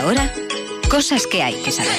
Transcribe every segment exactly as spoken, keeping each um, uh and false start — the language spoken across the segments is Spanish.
ahora, cosas que hay que saber.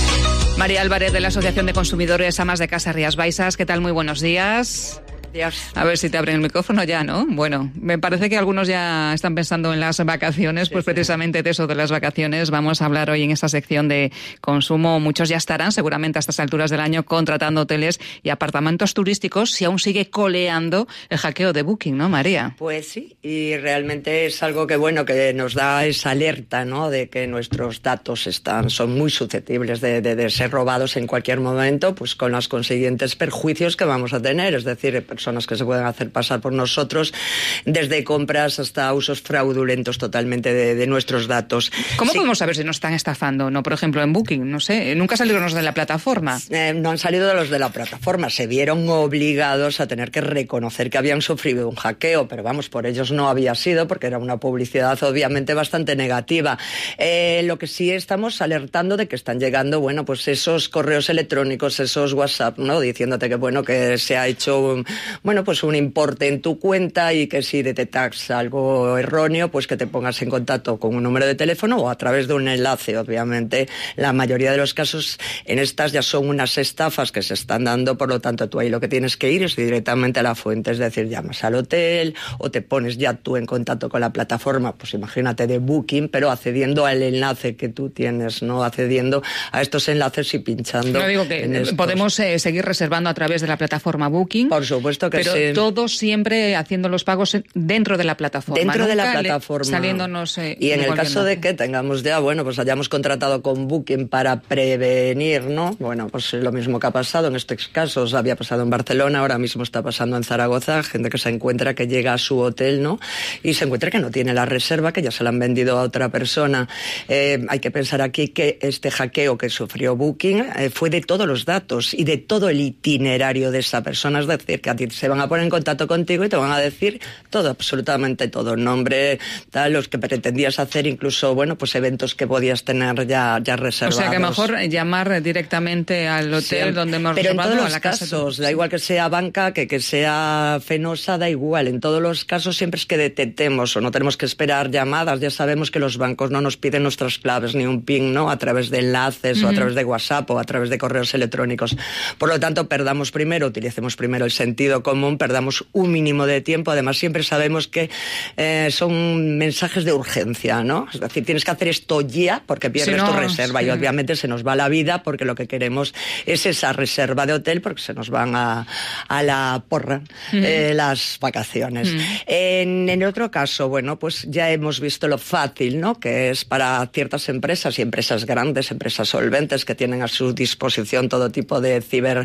María Álvarez, de la Asociación de Consumidores Amas de Casa Rías Baixas. ¿Qué tal? Muy buenos días. Dios. A ver si te abren el micrófono ya, ¿no? Bueno, me parece que algunos ya están pensando en las vacaciones, sí, pues sí. Precisamente de eso, de las vacaciones, vamos a hablar hoy en esta sección de consumo. Muchos ya estarán seguramente a estas alturas del año contratando hoteles y apartamentos turísticos si aún sigue coleando el hackeo de Booking, ¿no, María? Pues sí, y realmente es algo que, bueno, que nos da esa alerta, ¿no?, de que nuestros datos están, son muy susceptibles de, de, de ser robados en cualquier momento, pues con los consiguientes perjuicios que vamos a tener, es decir, personas que se pueden hacer pasar por nosotros, desde compras hasta usos fraudulentos totalmente de, de nuestros datos. ¿Cómo sí. podemos saber si nos están estafando? No, por ejemplo, en Booking, no sé, nunca salieron los de la plataforma. Eh, no han salido de los de la plataforma, se vieron obligados a tener que reconocer que habían sufrido un hackeo, pero vamos, por ellos no había sido, porque era una publicidad obviamente bastante negativa. Eh, lo que sí estamos alertando de que están llegando, bueno, pues esos correos electrónicos, esos WhatsApp, ¿no?, diciéndote que, bueno, que se ha hecho, bueno, pues un importe en tu cuenta y que si detectas algo erróneo, pues que te pongas en contacto con un número de teléfono o a través de un enlace. Obviamente, la mayoría de los casos en estas ya son unas estafas que se están dando, por lo tanto, tú ahí lo que tienes que ir es directamente a la fuente, es decir, llamas al hotel o te pones ya tú en contacto con la plataforma, pues imagínate de Booking, pero accediendo al enlace que tú tienes, ¿no?, accediendo a estos enlaces y pinchando. No digo que podemos eh, seguir reservando a través de la plataforma Booking. Por supuesto que pero sí. Pero todos siempre haciendo los pagos dentro de la plataforma. Dentro de la Nunca plataforma. Saliéndonos. Eh, y en el caso de que tengamos ya, bueno, pues hayamos contratado con Booking para prevenir, ¿no? Bueno, pues lo mismo que ha pasado en estos casos. Había pasado en Barcelona, ahora mismo está pasando en Zaragoza. Gente que se encuentra que llega a su hotel, ¿no?, y se encuentra que no tiene la reserva, que ya se la han vendido a otra persona. Eh, hay que pensar aquí que este hackeo que sufrió Booking eh, fue de todos los datos y de todo el itinerario de esa persona. Es decir, que a ti se van a poner en contacto contigo y te van a decir todo, absolutamente todo, nombre, tal, los que pretendías hacer, incluso, bueno, pues eventos que podías tener ya, ya reservados. O sea, que mejor llamar directamente al hotel sí, donde hemos pero reservado, en todos a la los casa. Casos, de... da igual que sea banca, que que sea Fenosa, da igual. En todos los casos siempre es que detectemos o no tenemos que esperar llamadas. Ya sabemos que los bancos no nos piden nuestras claves ni un PIN, ¿no?, a través de enlaces uh-huh. o a través de WhatsApp o a través de correos electrónicos. Por lo tanto, perdamos primero, utilicemos primero el sentido común, perdamos un mínimo de tiempo. Además, siempre sabemos que eh, son mensajes de urgencia, ¿no? Es decir, tienes que hacer esto ya porque pierdes si no, tu reserva sí. y obviamente se nos va la vida porque lo que queremos es esa reserva de hotel porque se nos van a, a la porra mm. eh, las vacaciones. Mm. En, en otro caso, bueno, pues ya hemos visto lo fácil, ¿no?, que es para ciertas empresas y empresas grandes, empresas solventes que tienen a su disposición todo tipo de ciber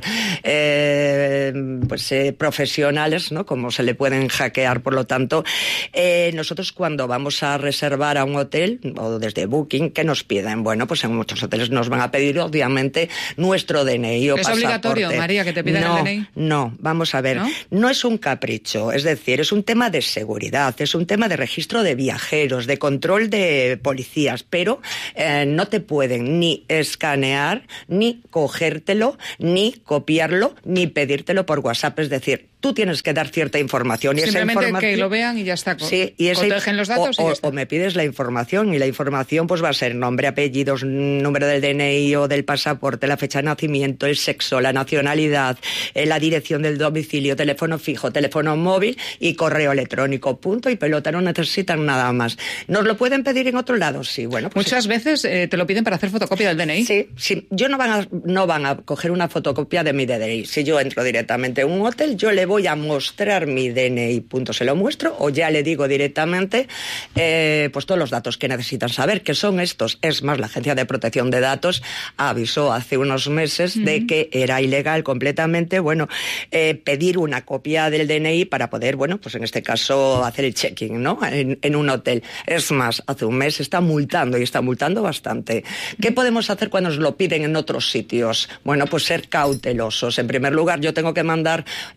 eh, pues eh, profesionales, ¿no?, como se le pueden hackear. Por lo tanto, eh, nosotros cuando vamos a reservar a un hotel o desde Booking, ¿qué nos piden? Bueno, pues en muchos hoteles nos van a pedir obviamente nuestro D N I o ¿Es pasaporte. obligatorio, María, que te pidan no, el D N I? No, vamos a ver, ¿no? no es un capricho, es decir, es un tema de seguridad, es un tema de registro de viajeros, de control de policías, pero eh, no te pueden ni escanear, ni cogértelo, ni copiarlo, ni pedírtelo por WhatsApp, es decir, tú tienes que dar cierta información. Y Simplemente esa información, que lo vean y ya está. Sí, y ese, Cotejen los datos o, y ya o, está. o me pides la información y la información pues va a ser nombre, apellidos, número del D N I o del pasaporte, la fecha de nacimiento, el sexo, la nacionalidad, eh, la dirección del domicilio, teléfono fijo, teléfono móvil y correo electrónico. Punto y pelota, no necesitan nada más. ¿Nos lo pueden pedir en otro lado? Sí, bueno. Pues Muchas sí. veces eh, te lo piden para hacer fotocopia del D N I. Sí, sí. Yo no van a, no van a coger una fotocopia de mi D N I. Si yo entro directamente a un hotel, yo le voy a mostrar mi D N I, punto, se lo muestro, o ya le digo directamente eh, pues todos los datos que necesitan saber, que son estos. Es más, la Agencia de Protección de Datos avisó hace unos meses uh-huh. de que era ilegal completamente, bueno, eh, pedir una copia del D N I para poder, bueno, pues en este caso hacer el check-in, ¿no?, en, en un hotel. Es más, hace un mes está multando y está multando bastante. ¿Qué podemos hacer cuando nos lo piden en otros sitios? Bueno, pues ser cautelosos. En primer lugar, yo tengo que mandar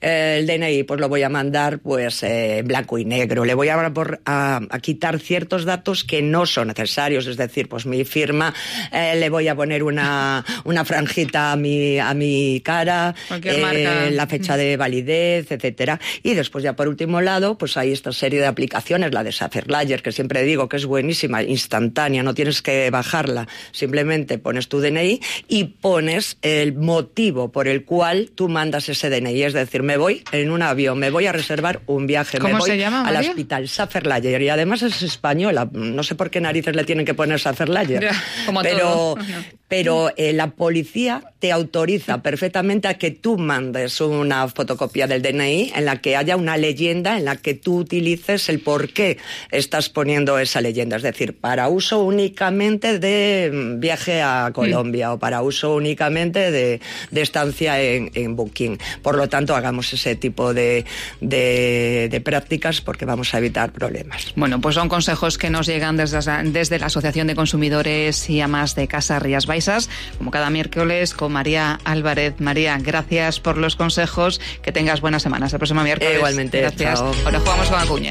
el D N I pues lo voy a mandar pues eh, en blanco y negro. Le voy a, a, a quitar ciertos datos que no son necesarios, es decir, pues mi firma, eh, le voy a poner una, una franjita a mi, a mi cara, eh, la fecha de validez, etcétera. Y después ya por último lado, pues hay esta serie de aplicaciones, la de Saferlayer, que siempre digo que es buenísima, instantánea, no tienes que bajarla, simplemente pones tu D N I y pones el motivo por el cual tú mandas ese D N I, es decir, me voy en un avión, me voy a reservar un viaje, me voy se llama, al María? hospital Saferlayer, y además es española, no sé por qué narices le tienen que poner Saferlayer, ya, como pero, todo. pero eh, la policía te autoriza perfectamente a que tú mandes una fotocopia del D N I en la que haya una leyenda en la que tú utilices el por qué estás poniendo esa leyenda, es decir, para uso únicamente de viaje a Colombia mm. o para uso únicamente de, de estancia en, en Booking. Por lo tanto, hagamos ese tipo de, de, de prácticas porque vamos a evitar problemas. Bueno, pues son consejos que nos llegan desde, desde la Asociación de Consumidores y Amas de Casa Rías Baixas, como cada miércoles con María Álvarez. María, gracias por los consejos, que tengas buenas semanas. El próximo miércoles. Eh, igualmente, gracias. Chao. Ahora jugamos con Acuña.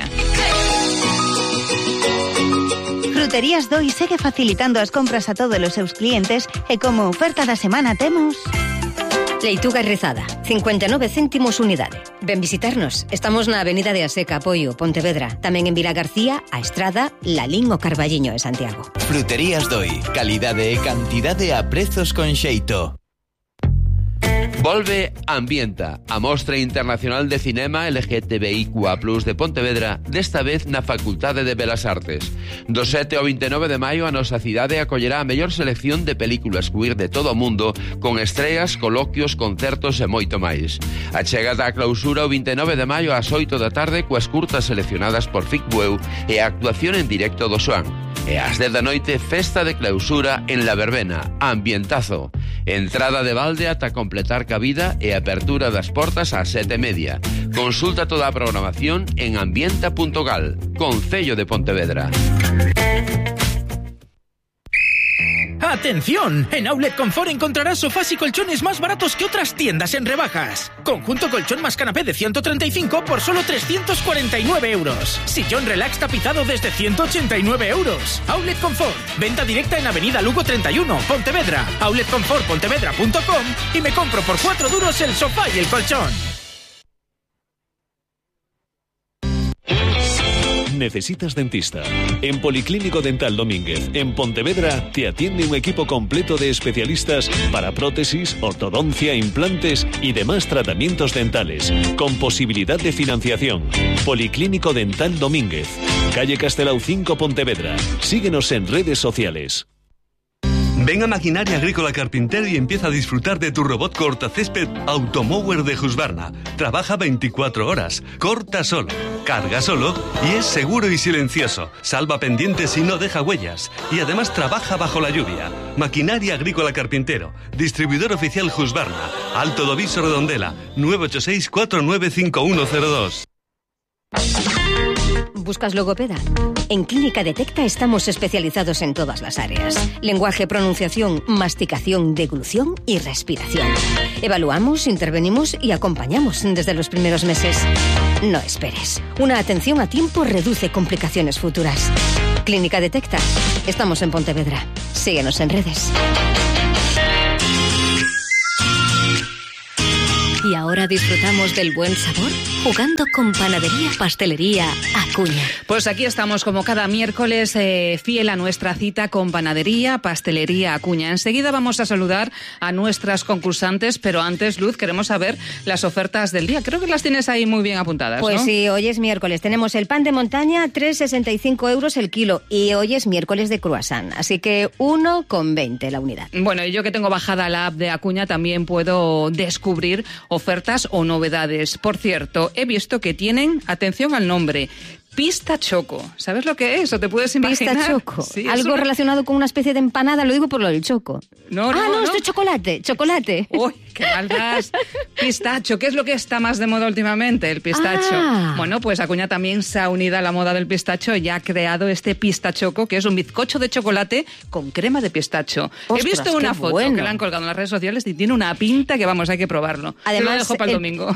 Fruterías Doi segue facilitando as compras a todos os seus clientes e como oferta da semana temos... Leituga rizada, cincuenta e nove céntimos unidade. Ven visitarnos. Estamos na Avenida de Aseca, Apoio, Pontevedra. Tamén en Vila García, A Estrada, Lalín o Carballiño de Santiago. Fruterías Doi. Calidade e cantidade a prezos con xeito. Volve Ambienta, a Mostra Internacional de Cinema L G T B I Q A plus, de Pontevedra, desta vez na Facultade de Belas Artes. Do sete ao vinte e nove de maio a nosa cidade acollerá a mellor selección de películas queer de todo o mundo, con estreas, coloquios, concertos e moito máis. A chegada á clausura o vinte e nove de maio ás oito da tarde coas curtas seleccionadas por Ficbueu e a actuación en directo do Xoán. E ás dez da noite, festa de clausura en La Verbena, Ambientazo. Entrada de balde ata completar cabida e apertura das portas ás sete e media. Consulta toda a programación en ambienta punto gal, Concello de Pontevedra. ¡Atención! En Outlet Confort encontrarás sofás y colchones más baratos que otras tiendas en rebajas. Conjunto colchón más canapé de ciento treinta y cinco por solo trescientos cuarenta y nueve euros. Sillón relax tapizado desde ciento ochenta y nueve euros. Outlet Confort. Venta directa en Avenida Lugo treinta y uno, Pontevedra. outlet confort pontevedra punto com y me compro por cuatro duros el sofá y el colchón. ¿Necesitas dentista? En Policlínico Dental Domínguez, en Pontevedra, te atiende un equipo completo de especialistas para prótesis, ortodoncia, implantes y demás tratamientos dentales, con posibilidad de financiación. Policlínico Dental Domínguez, calle Castelao cinco, Pontevedra. Síguenos en redes sociales. Ven a Maquinaria Agrícola Carpintero y empieza a disfrutar de tu robot cortacésped Automower de Husqvarna. Trabaja veinticuatro horas, corta solo, carga solo y es seguro y silencioso. Salva pendientes y no deja huellas. Y además trabaja bajo la lluvia. Maquinaria Agrícola Carpintero, distribuidor oficial Husqvarna, Alto Doviso Redondela, nueve ocho seis, cuatro nueve cinco uno cero dos. ¿Buscas logopeda? En Clínica Detecta estamos especializados en todas las áreas. Lenguaje, pronunciación, masticación, deglución y respiración. Evaluamos, intervenimos y acompañamos desde los primeros meses. No esperes. Una atención a tiempo reduce complicaciones futuras. Clínica Detecta. Estamos en Pontevedra. Síguenos en redes. Y ahora disfrutamos del buen sabor jugando con Panadería Pastelería Acuña. Pues aquí estamos como cada miércoles, eh, fiel a nuestra cita con Panadería Pastelería Acuña. Enseguida vamos a saludar a nuestras concursantes, pero antes, Luz, queremos saber las ofertas del día. Creo que las tienes ahí muy bien apuntadas, Pues ¿no? sí, hoy es miércoles. Tenemos el pan de montaña, tres sesenta y cinco euros el kilo. Y hoy es miércoles de croissant, así que uno con veinte la unidad. Bueno, y yo que tengo bajada la app de Acuña también puedo descubrir ofertas o novedades. Por cierto, he visto que tienen, atención al nombre, Pistachoco. ¿Sabes lo que es? ¿O te puedes imaginar? Pistachoco. Sí, Algo una... relacionado con una especie de empanada, lo digo por lo del choco. No, no, ah, no, no. esto es chocolate, chocolate. Uy, qué maldad. Pistacho, ¿qué es lo que está más de moda últimamente? El pistacho. Ah. Bueno, pues Acuña también se ha unido a la moda del pistacho y ha creado este pistachoco, que es un bizcocho de chocolate con crema de pistacho. Ostras, He visto una qué foto bueno. que la han colgado en las redes sociales y tiene una pinta que, vamos, hay que probarlo. Además, Te lo dejo para el, el domingo.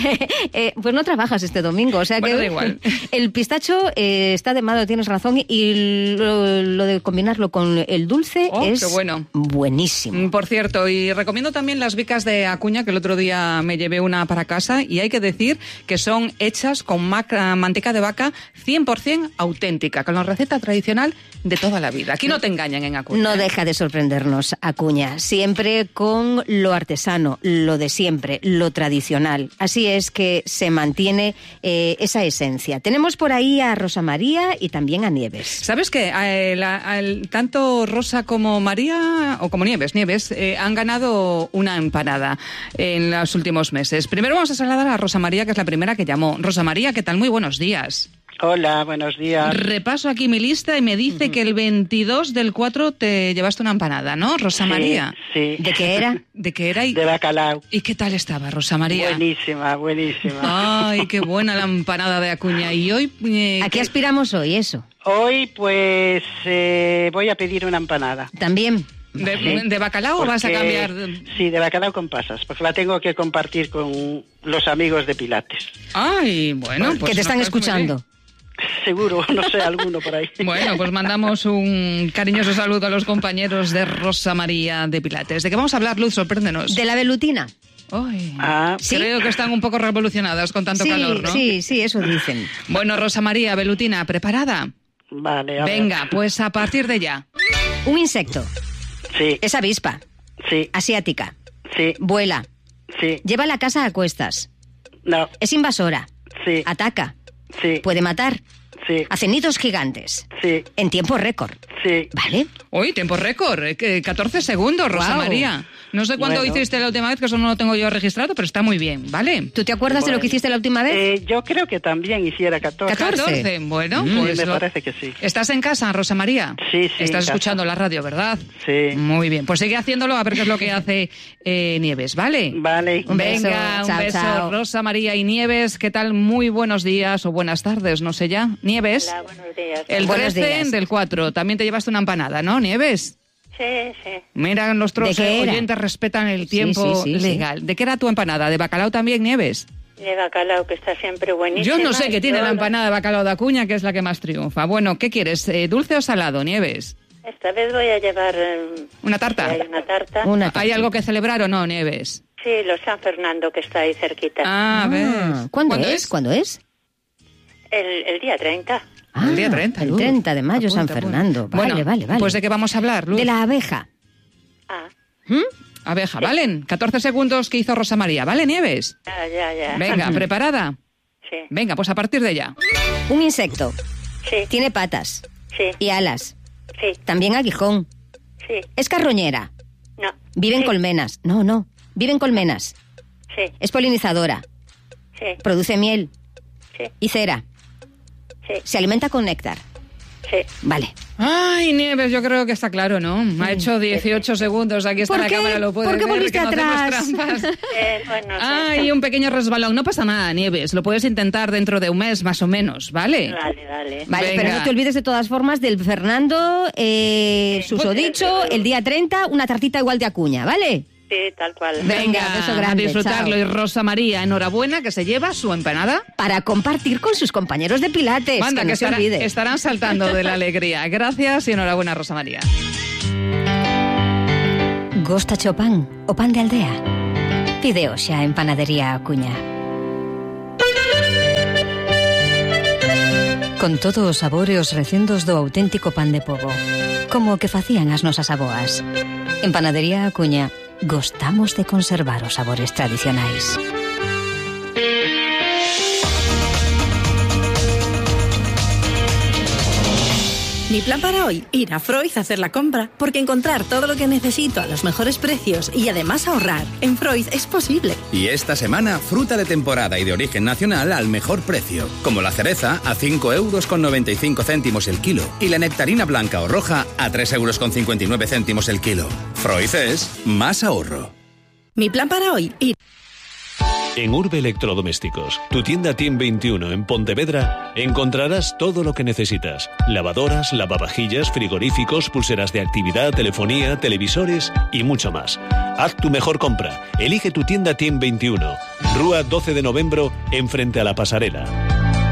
eh, pues no trabajas este domingo, o sea Bueno, que da igual. El pistacho eh, está de moda, tienes razón, y lo, lo de combinarlo con el dulce Oh, es qué bueno. buenísimo. Por cierto, y recomiendo también las bicas de Acuña, que el otro día me llevé una para casa, y hay que decir que son hechas con maca, manteca de vaca cien por ciento auténtica, con la receta tradicional de toda la vida. Aquí no te engañan en Acuña. No ¿eh? deja de sorprendernos, Acuña, siempre con lo artesano, lo de siempre, lo tradicional. Así es que se mantiene eh, esa esencia. Tenemos por ahí a Rosa María y también a Nieves. ¿Sabes qué? Eh, la- el- tanto Rosa como María, o como Nieves, Nieves, eh, han ganado una empanada en los últimos meses. Primero vamos a saludar a Rosa María, que es la primera que llamó. Rosa María, ¿qué tal? Muy buenos días. Hola, buenos días. Repaso aquí mi lista y me dice uh-huh. que el veintidós del cuatro te llevaste una empanada, ¿no, Rosa Sí, María? sí. ¿De qué era? ¿De qué era? Y, De bacalao. ¿Y qué tal estaba, Rosa María? Buenísima, buenísima. Ay, qué buena la empanada de Acuña. Y hoy... Eh, ¿A qué aspiramos hoy, eso? Hoy, pues, eh, voy a pedir una empanada. También. ¿De, ¿Sí? de bacalao Porque, o vas a cambiar? Sí, de bacalao con pasas, porque la tengo que compartir con los amigos de Pilates. Ay, bueno, pues... que te están me parece muy escuchando. bien. Seguro, no sé, alguno por ahí. Bueno, pues mandamos un cariñoso saludo a los compañeros de Rosa María de Pilates. ¿De qué vamos a hablar, Luz? Sorpréndenos. De la velutina. Ay, Ah, ¿Sí? creo que están un poco revolucionadas con tanto sí, calor, ¿no? sí, sí, eso dicen. Bueno, Rosa María, velutina, ¿preparada? vale, a ver. Venga, pues a partir de ya. Un insecto. Sí, Es avispa. sí, Asiática. sí, Vuela. sí. Lleva la casa a cuestas. No, Es invasora. sí, Ataca. sí, Puede matar. sí, Hace nidos gigantes. sí, En tiempo récord. sí. ¿Vale? Uy, tiempo récord, eh, que catorce segundos, Rosa Guau. María. No sé cuándo Bueno. hiciste la última vez, que eso no lo tengo yo registrado, pero está muy bien, ¿vale? ¿Tú te acuerdas de lo que hiciste la última vez? Eh, yo creo que también hiciera catorce. catorce. Bueno, Mm, pues me lo- parece que sí. ¿Estás en casa, Rosa María? Sí, sí, en Estás casa. escuchando la radio, ¿verdad? Sí. Muy bien, pues sigue haciéndolo a ver qué es lo que hace eh, Nieves, ¿vale? Vale. Un beso. Venga, un Chao, beso. chao. Rosa María y Nieves, ¿qué tal? Muy buenos días o buenas tardes, no sé ya. Nieves. Hola, buenos días. El Buenos trece días. del cuatro, también te llevaste una empanada, ¿no, Nieves? Sí, sí. Mira, nuestros ¿De qué eh, era? oyentes respetan el Sí, tiempo sí, sí, sí. legal. ¿De qué era tu empanada? ¿De bacalao también, Nieves? De bacalao, que está siempre buenísimo. Yo no sé qué tiene la empanada de bacalao de Acuña, que es la que más triunfa. Bueno, ¿qué quieres? eh, ¿Dulce o salado, Nieves? Esta vez voy a llevar... eh, ¿Una tarta? Hay una tarta. Una ¿Hay algo que celebrar o no, Nieves? Sí, los San Fernando, que está ahí cerquita. Ah, a ver. Ah, ¿Cuándo, es? ¿Cuándo es? El, el día treinta. Ah, El día treinta, El Luz. treinta de mayo, Apunta, San Fernando. apunta. Vale, Bueno, vale, vale. pues ¿de qué vamos a hablar, Luz? De la abeja. Ah, ¿Mm? Abeja, ¿valen? catorce segundos que hizo Rosa María, ¿vale, Nieves? ya, ya, ya. Venga, ¿preparada? Sí, Venga, pues a partir de ya. Un insecto. sí, Tiene patas sí, y alas. sí, También aguijón. sí. Es carroñera. No. Vive en Sí, colmenas. No, no. Vive en colmenas. Sí, Es polinizadora. sí, Produce miel sí, y cera. sí, Se alimenta con néctar. sí. Vale. Ay, Nieves, yo creo que está claro, ¿no? Ha hecho dieciocho segundos, aquí está ¿Por la qué? cámara, lo puede ¿Por qué ver, volviste que no hacemos atrás? trampas. Eh, bueno, sí. Ay, un pequeño resbalón, no pasa nada, Nieves, lo puedes intentar dentro de un mes más o menos, ¿vale? Vale, vale. Vale, Venga. pero no te olvides de todas formas del Fernando, eh, susodicho, el día treinta, una tartita igual de Acuña, ¿ale? Sí, tal cual. Venga, beso grande, a disfrutarlo. chao. Y Rosa María, enhorabuena, que se lleva su empanada. Para compartir con sus compañeros de Pilates, Manda, que que, no se estará- olvide. estarán saltando de la alegría. Gracias y enhorabuena, Rosa María. Gostacho pan o pan de aldea. Pide xa en Panadería Acuña. Con todos os sabores recendos do auténtico pan de pobo, como o que facían as nosas aboas. En Panadería Acuña gostamos de conservar os sabores tradicionais. Mi plan para hoy, ir a Freud a hacer la compra, porque encontrar todo lo que necesito a los mejores precios y además ahorrar en Freud es posible. Y esta semana, fruta de temporada y de origen nacional al mejor precio, como la cereza a cinco euros con noventa y cinco céntimos el kilo y la nectarina blanca o roja a tres euros con cincuenta y nueve céntimos el kilo. Freud es más ahorro. Mi plan para hoy, ir... En Urbe Electrodomésticos, tu tienda Team veintiuno en Pontevedra, encontrarás todo lo que necesitas. Lavadoras, lavavajillas, frigoríficos, pulseras de actividad, telefonía, televisores y mucho más. Haz tu mejor compra. Elige tu tienda Team veintiuno. Rúa doce de novembro, enfrente a la pasarela.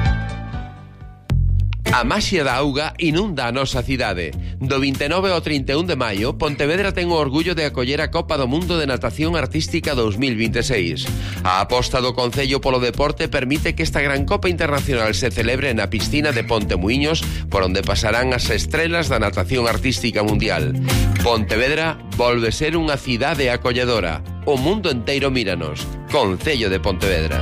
A maxia da auga inunda a nosa cidade. Do vinte e nove ao trinta e un de maio, Pontevedra ten o orgullo de acoller a Copa do Mundo de Natación Artística dos mil vinte e seis. A aposta do Concello polo deporte permite que esta gran Copa Internacional se celebre na piscina de Ponte Muiños, por onde pasarán as estrelas da natación artística mundial. Pontevedra volve ser unha cidade acolledora. O mundo enteiro míranos. Concello de Pontevedra.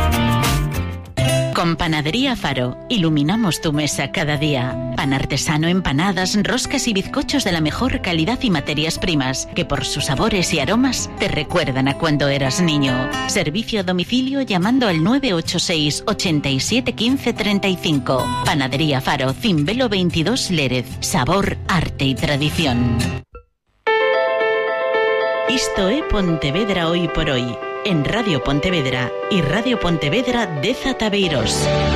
Con Panadería Faro, iluminamos tu mesa cada día. Pan artesano, empanadas, roscas y bizcochos de la mejor calidad y materias primas, que por sus sabores y aromas te recuerdan a cuando eras niño. Servicio a domicilio llamando al nueve ocho seis, ochenta y siete, quince, treinta y cinco. Panadería Faro, Cimbelo veintidós Lérez. Sabor, arte y tradición. Isto é Pontevedra hoy por hoy. En Radio Pontevedra y Radio Pontevedra Deza Tabeiros.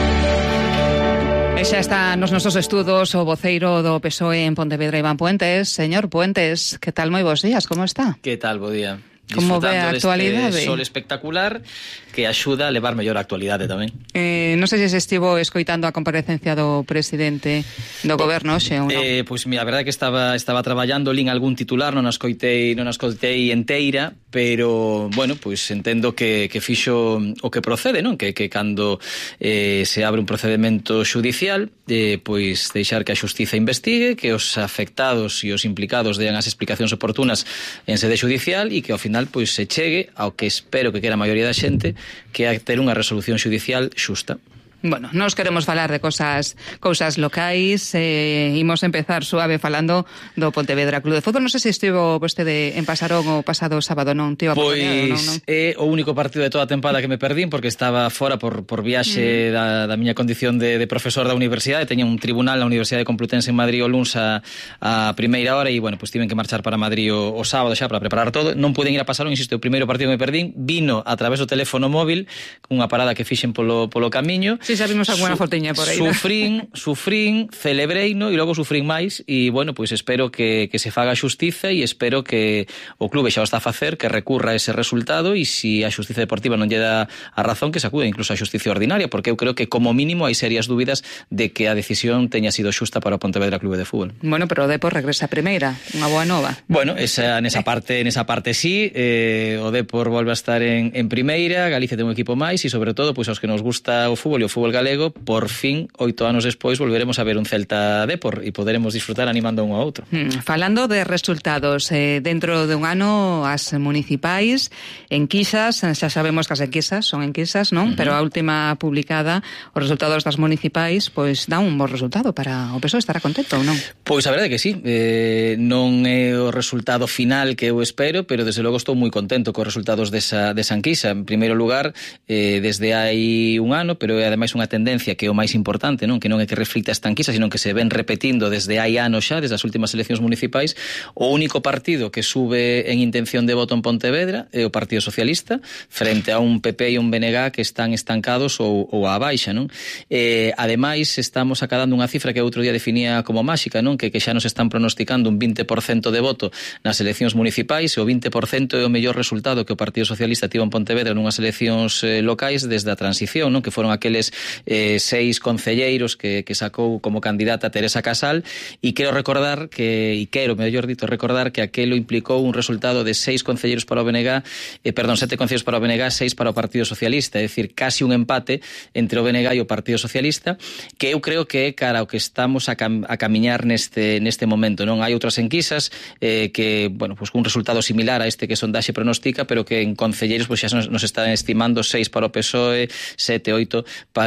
E xa está nos nosos estudos o voceiro do P S O E en Pontevedra, Iván Puentes. Señor Puentes, que tal? Moi bons días, como está? Que tal, bo día? Como ve a actualidade? Deste sol espectacular que axuda a levar mellor a actualidade tamén. Eh, non sei se se estivo escoitando a comparecencia do presidente do goberno xe ou non. Eh, pois mira, a verdade que estaba estaba traballando, lín algún titular, non a escoitei, non a escoitei enteira, pero bueno, pois entendo que que fixo o que procede, non? Que que cando eh, se abre un procedimento xudicial, eh, pois deixar que a xustiza investigue, que os afectados e os implicados dean as explicacións oportunas en sede xudicial e que ao final pois se chegue ao que espero que quera a maioría da xente, que é ter unha resolución xudicial xusta. Bueno, nos queremos falar de cosas cousas locais, eh, imos empezar suave falando do Pontevedra Club de Fútbol. Non sei se estivo vostede en Pasarón o pasado sábado, non? Tivo pois non, non? É o único partido de toda a tempada que me perdín porque estaba fora por, por viaxe mm. da, da miña condición de, de profesor da universidade. Teña un tribunal na Universidade Complutense en Madrid o luns a, a primeira hora e, bueno, pois tiven que marchar para Madrid o, o sábado xa para preparar todo. Non pude ir a Pasarón, insisto, o primeiro partido que me perdín vino a través do teléfono móvil, unha parada que fixen polo, polo camiño. Sí, xa vimos alguna Su, fotiña por aí. Sufrín, sufrín, celebreino e logo sufrín máis e, bueno, pois espero que, que se faga xustiza e espero que o clube xa o está a facer, que recurra ese resultado e se a xustiza deportiva non lle dá a razón, que se acude incluso a xustiza ordinaria, porque eu creo que como mínimo hai serias dúbidas de que a decisión teña sido xusta para o Pontevedra Clube de Fútbol. Bueno, pero o Depor regresa a primeira, unha boa nova. Bueno, esa, nesa parte nesa parte sí, eh, o Depor volve a estar en, en primeira, Galicia ten un equipo máis e sobre todo, pois aos que nos gusta o fútbol e o fútbol galego, por fin, oito anos despois, volveremos a ver un Celta Depor e poderemos disfrutar animando un ao outro. Hmm, falando de resultados, eh, dentro de un ano as municipais, enquisas, xa sabemos que as enquisas son enquisas, non? Uh -huh. Pero a última publicada, os resultados das municipais, pois dá un bo resultado para o P S O E, estará contento ou non? Pois a verdade que sí, eh, non é o resultado final que eu espero, pero desde logo estou moi contento cos resultados desa, desa enquisa. En primeiro lugar, eh, desde hai un ano, pero é ademais unha tendencia que é o máis importante, non? Que non é que reflita esta enquisa, sino que se ven repetindo desde hai anos xa, desde as últimas eleccións municipais. O único partido que sube en intención de voto en Pontevedra é o Partido Socialista, frente a un P P e un B N G que están estancados ou, ou á baixa, non? Eh, ademais, estamos acadando unha cifra que outro día definía como máxica, non? Que, que xa nos están pronosticando un vinte por cento de voto nas eleccións municipais e o vinte por cento é o mellor resultado que o Partido Socialista tivo en Pontevedra nunhas eleccións eh, locais desde a transición, non? Que foron aqueles eh, seis concelleiros que, que sacou como candidata Teresa Casal e quero recordar que, e quero, mellor dito, recordar que aquelo implicou un resultado de seis concelleiros para o B N G, eh, perdón, sete concelleiros para o B N G, seis para o Partido Socialista, é dicir, casi un empate entre o B N G e o Partido Socialista, que eu creo que é cara ao que estamos a, cam, a camiñar neste, neste momento, non? Hai outras enquisas eh, que, bueno, pues un resultado similar a este que Sondaxe pronostica, pero que en concelleiros pues, xa nos, nos están estimando seis para o P S O E, sete, oito para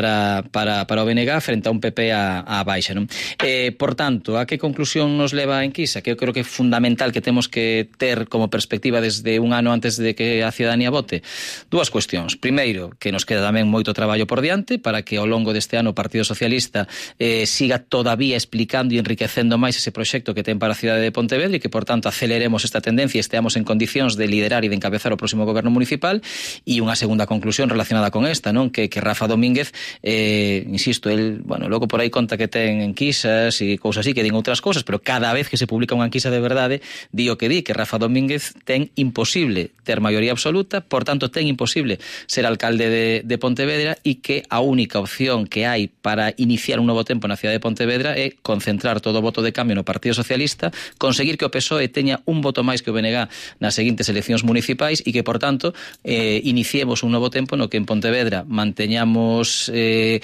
para, para, para o B N G frente a un P P a, a baixa, non? Eh, por tanto, a que conclusión nos leva a enquisa? Que eu creo que é fundamental que temos que ter como perspectiva desde un ano antes de que a ciudadanía vote. Dúas cuestións. Primeiro, que nos queda tamén moito traballo por diante para que ao longo deste ano o Partido Socialista eh, siga todavía explicando e enriquecendo máis ese proxecto que ten para a cidade de Pontevedra e que, por tanto, aceleremos esta tendencia e esteamos en condicións de liderar e de encabezar o próximo goberno municipal. E unha segunda conclusión relacionada con esta, non? Que, que Rafa Domínguez, eh, insisto, el, bueno, logo por aí conta que ten enquisas e cousas así, que din outras cousas, pero cada vez que se publica unha enquisa de verdade, di o que di, que Rafa Domínguez ten imposible ter maioría absoluta, por tanto, ten imposible ser alcalde de, de Pontevedra e que a única opción que hai para iniciar un novo tempo na cidade de Pontevedra é concentrar todo o voto de cambio no Partido Socialista, conseguir que o P S O E teña un voto máis que o B N G nas seguintes eleccións municipais e que, por tanto, eh, iniciemos un novo tempo no que en Pontevedra manteñamos eh,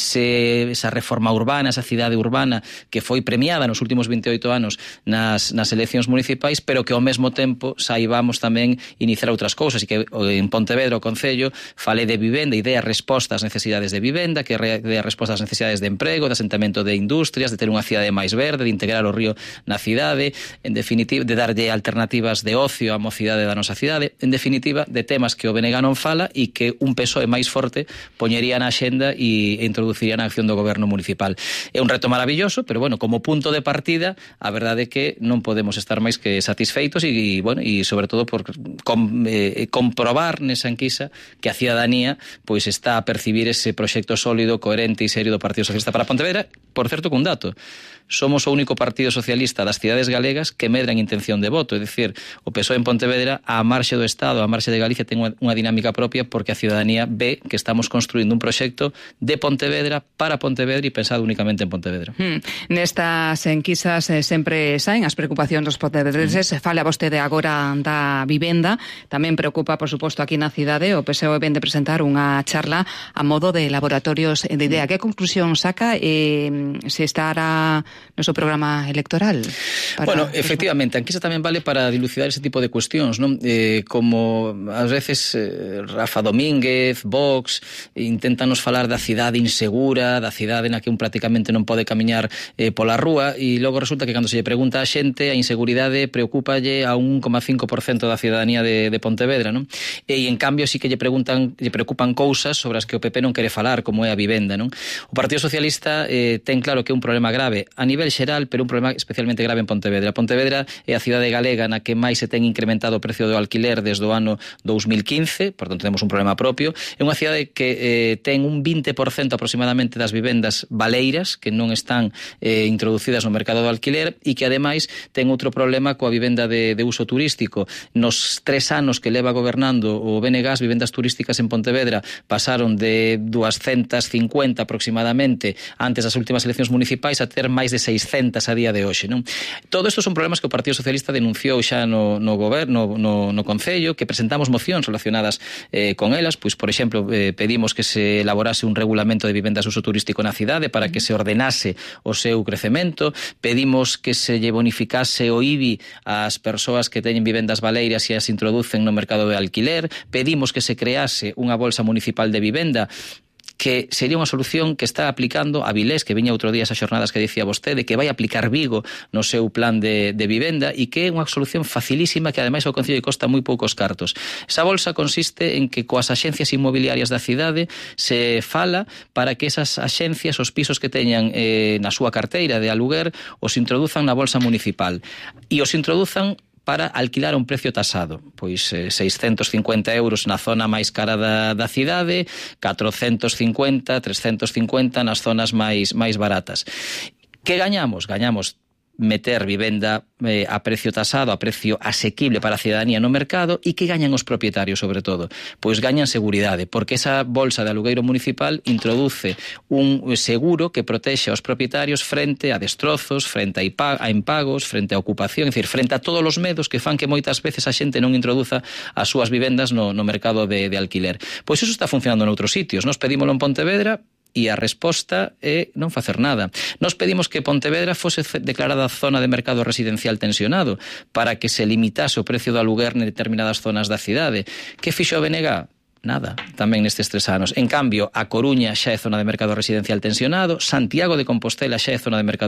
ese, esa reforma urbana, esa cidade urbana que foi premiada nos últimos veintioito anos nas, nas eleccións municipais, pero que ao mesmo tempo saibamos tamén iniciar outras cousas e que en Pontevedra o Concello fale de vivenda e dé a resposta ás necesidades de vivenda, que dé a resposta ás necesidades de emprego, de asentamento de industrias, de ter unha cidade máis verde, de integrar o río na cidade, en definitiva, de darlle alternativas de ocio á mocidade da nosa cidade, en definitiva, de temas que o B N G non fala e que un P S O E máis forte poñería na axenda e introduciría na acción do goberno municipal. É un reto maravilloso, pero, bueno, como punto de partida, a verdade é que non podemos estar máis que satisfeitos e, bueno, e sobre todo por com, eh, comprobar nesa enquisa que a ciudadanía pois está a percibir ese proxecto sólido, coherente e serio do Partido Socialista para Pontevedra. Por certo, cun dato, somos o único partido socialista das cidades galegas que medra en intención de voto, é dicir, o P S O E en Pontevedra, á marxe do Estado, á marxe de Galicia, ten unha dinámica propia porque a ciudadanía ve que estamos construindo un proxecto de Pontevedra para Pontevedra e pensado únicamente en Pontevedra. Hmm. Nestas enquisas eh, sempre saen as preocupacións dos pontevedreses. Hmm. Fala vostede agora da vivenda, tamén preocupa, por suposto, aquí na cidade. O P S O E ven de presentar unha charla a modo de laboratorios de idea. Que conclusión saca eh, se estará no seu programa electoral? Para... Bueno, efectivamente, a enquisa tamén vale para dilucidar ese tipo de cuestións, non? Eh, como ás veces eh, Rafa Domínguez, Vox, intentan nos falar da cidade insegura, da cidade na que un prácticamente non pode camiñar eh, pola rúa, e logo resulta que cando se lle pregunta a xente, a inseguridade preocúpalle a un un coma cinco por cento da ciudadanía de, de Pontevedra, non? E en cambio sí que lle preguntan, lle preocupan cousas sobre as que o P P non quere falar, como é a vivenda, non? O Partido Socialista eh, ten claro que é un problema grave a nivel xeral, pero un problema especialmente grave en Pontevedra. Pontevedra é a cidade galega na que máis se ten incrementado o precio do alquiler desde o ano dous mil quince, por tanto temos un problema propio. É unha cidade que eh, ten un vinte por cento aproximadamente das vivendas baleiras que non están eh, introducidas no mercado do alquiler e que ademais ten outro problema coa vivenda de, de uso turístico. Nos tres anos que leva gobernando o B N G, as vivendas turísticas en Pontevedra pasaron de doscientas cincuenta aproximadamente antes das últimas eleccións municipais a ter máis de seiscentas a día de hoxe, non? Todo isto son problemas que o Partido Socialista denunciou xa no, no goberno, no, no Concello, que presentamos mocións relacionadas eh, con elas, pois, por exemplo, eh, pedimos que se elaborase un regulamento de vivendas de uso turístico na cidade para que se ordenase o seu crecemento, pedimos que se lle bonificase o I B I ás persoas que teñen vivendas baleiras e as introducen no mercado de alquiler, pedimos que se crease unha bolsa municipal de vivenda que sería unha solución que está aplicando a Vilés, que viña outro día esas xornadas que dicía vostede, que vai aplicar Vigo no seu plan de, de vivenda e que é unha solución facilísima que ademais ao Concello costa moi poucos cartos. Esa bolsa consiste en que coas axencias inmobiliarias da cidade se fala para que esas axencias, os pisos que teñan eh, na súa carteira de aluguer, os introduzan na bolsa municipal e os introduzan para alquilar a un precio tasado, pois eh, seiscentos cincuenta euros na zona máis cara da, da cidade, catrocentos cincuenta, trescentos cincuenta nas zonas máis máis baratas. Que gañamos? Gañamos meter vivenda eh, a precio tasado, a precio asequible para a ciudadanía no mercado, e que gañan os propietarios, sobre todo? Pois gañan seguridade, porque esa bolsa de alugueiro municipal introduce un seguro que protexe aos propietarios frente a destrozos, frente a impagos, frente a ocupación, é dicir, frente a todos os medos que fan que moitas veces a xente non introduza as súas vivendas no, no mercado de, de alquiler. Pois iso está funcionando noutros sitios. Nos pedímolo en Pontevedra, e a resposta é non facer nada. Nos pedimos que Pontevedra fose declarada zona de mercado residencial tensionado para que se limitase o precio do aluguer en determinadas zonas da cidade. Que fixo o B N G? nada, tamén nestes tres anos. En cambio, A Coruña xa é zona de mercado residencial tensionado, Santiago de Compostela xa é zona de mercado